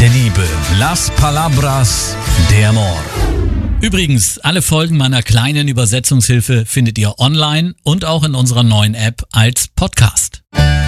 der Liebe. Las Palabras de Amor. Übrigens, alle Folgen meiner kleinen Übersetzungshilfe findet ihr online und auch in unserer neuen App als Podcast.